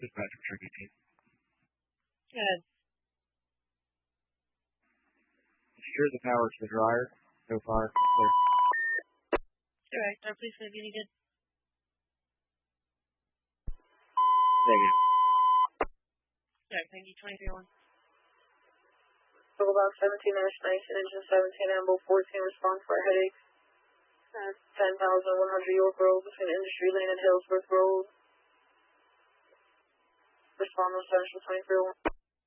Dispatch for Turkey Team. Good. Secure the power to the dryer. No fire. Clear. Director, please leave any good. Negative. Direct, thank you. 23-1. Circle box 17 National Engine 17 Amble 14 respond for a headache. 10,100 York Road between Industry Lane and Hillsworth Road. Respond on Central 23-1.